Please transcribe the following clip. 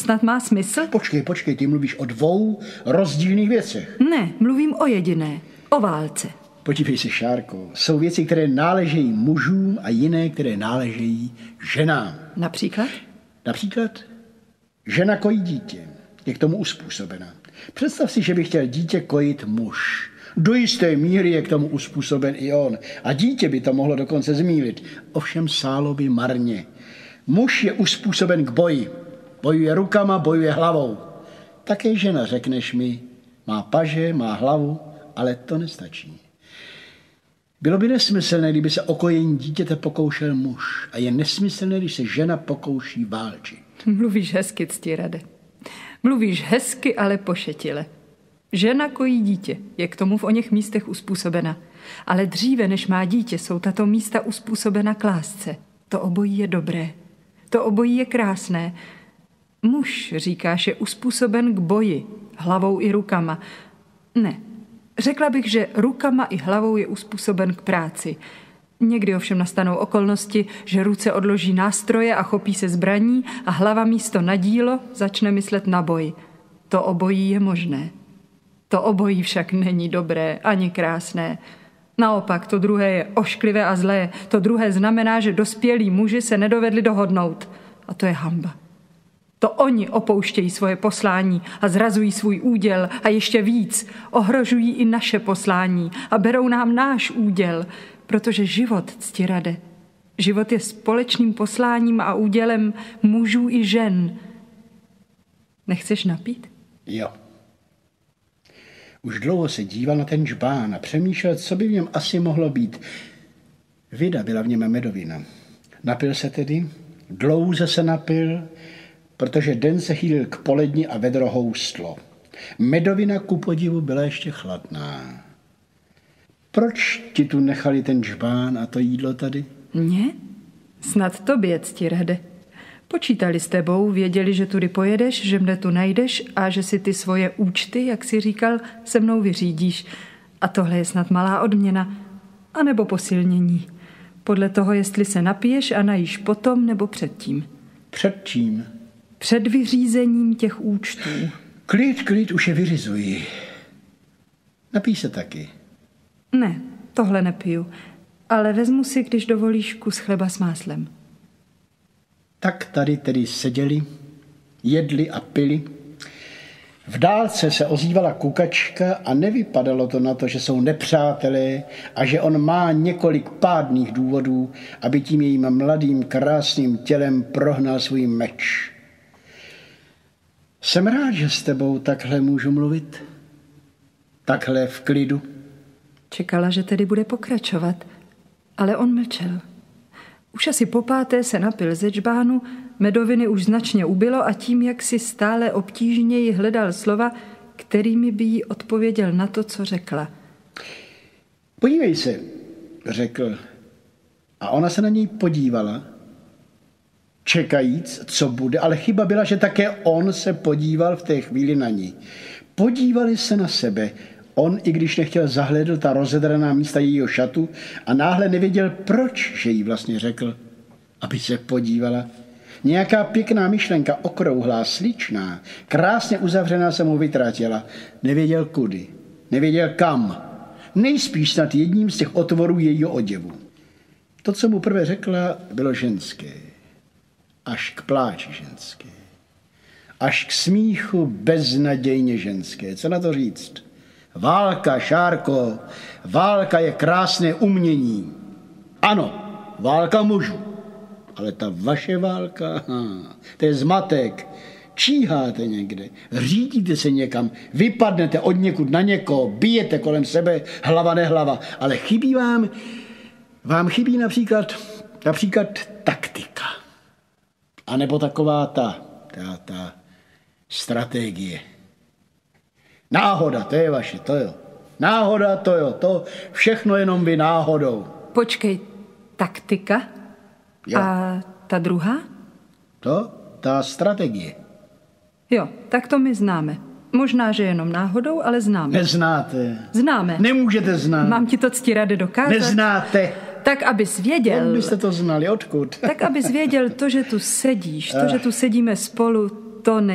snad má smysl? Počkej, ty mluvíš o dvou rozdílných věcech. Ne, mluvím o jediné, o válce. Podívej se, Šárko, jsou věci, které náležejí mužům a jiné, které náležejí ženám. Například? Například žena kojí dítě, je k tomu uspůsobena. Představ si, že by chtěl dítě kojit muž. Do jisté míry je k tomu uspůsoben i on. A dítě by to mohlo dokonce zmýlit. Ovšem sálo by marně. Muž je uspůsoben k boji. Bojuje rukama, bojuje hlavou. Také žena, řekneš mi, má paže, má hlavu, ale to nestačí. Bylo by nesmyslné, kdyby se o kojení dítěte pokoušel muž. A je nesmyslné, když se žena pokouší válčit. Mluvíš hezky, Ctirade. Mluvíš hezky, ale pošetile. Žena kojí dítě, je k tomu v oněch místech uspůsobena. Ale dříve, než má dítě, jsou tato místa uspůsobena k lásce. To obojí je dobré. To obojí je krásné. Muž, říkáš, je uspůsoben k boji, hlavou i rukama. Ne, řekla bych, že rukama i hlavou je uspůsoben k práci. Někdy ovšem nastanou okolnosti, že ruce odloží nástroje a chopí se zbraní a hlava místo na dílo začne myslet na boj. To obojí je možné. To obojí však není dobré ani krásné. Naopak, to druhé je ošklivé a zlé. To druhé znamená, že dospělí muži se nedovedli dohodnout. A to je hanba. To oni opouštějí svoje poslání a zrazují svůj úděl a ještě víc. Ohrožují i naše poslání a berou nám náš úděl. Protože život, Ctirade, život je společným posláním a údělem mužů i žen. Nechceš napít? Jo. Už dlouho se díval na ten džbán a přemýšlel, co by v něm asi mohlo být. Vida byla v něm medovina. Napil se tedy, dlouze se napil, protože den se chýlil k poledni a vedro houstlo. Medovina ku podivu byla ještě chladná. Proč ti tu nechali ten džbán a to jídlo tady? Mně? Snad tobě, Ctirade. Počítali s tebou, věděli, že tudy pojedeš, že mne tu najdeš a že si ty svoje účty, jak jsi říkal, se mnou vyřídíš. A tohle je snad malá odměna, anebo posilnění. Podle toho, jestli se napiješ a najíš potom nebo předtím. Před čím? Před vyřízením těch účtů. Klid, už je vyřizuji. Napij se taky. Ne, tohle nepiju, ale vezmu si, když dovolíš, kus chleba s máslem. Tak tady tedy seděli, jedli a pili. V dálce se ozývala kukačka a nevypadalo to na to, že jsou nepřátelé a že on má několik pádných důvodů, aby tím jejím mladým, krásným tělem prohnal svůj meč. Jsem rád, že s tebou takhle můžu mluvit. Takhle v klidu. Čekala, že tedy bude pokračovat, ale on mlčel. Už asi po páté se napil ze džbánu, medoviny už značně ubylo a tím, jak si stále obtížněji hledal slova, kterými by jí odpověděl na to, co řekla. Podívej se, řekl. A ona se na něj podívala, čekajíc, co bude, ale chyba byla, že také on se podíval v té chvíli na ní. Podívali se na sebe. On, i když nechtěl, zahlédl ta rozedraná místa jejího šatu a náhle nevěděl, proč, že jí vlastně řekl, aby se podívala. Nějaká pěkná myšlenka, okrouhlá, sličná, krásně uzavřená se mu vytratila. Nevěděl kudy, nevěděl kam. Nejspíš snad jedním z těch otvorů jejího oděvu. To, co mu prvé řekla, bylo ženské. Až k pláči ženské. Až k smíchu beznadějně ženské. Co na to říct? Válka, Šárko, válka je krásné umění. Ano, válka mužů. Ale ta vaše válka, to je zmatek. Číháte někde, řídíte se někam, vypadnete od někud na někoho, bijete kolem sebe, hlava nehlava. Ale chybí vám chybí například taktika. A nebo taková ta strategie. Náhoda, to je vaše, to jo. Náhoda, to jo, to všechno jenom vy náhodou. Počkej, taktika? Jo. A ta druhá? Ta strategie. Jo, tak to my známe. Možná, že jenom náhodou, ale známe. Neznáte. Známe. Nemůžete znát. Mám ti to, Ctirade, dokázat? Neznáte. Tak, abys věděl. Byste to znali, odkud? Tak, abys věděl, to, že tu sedíš, to, že tu sedíme spolu, to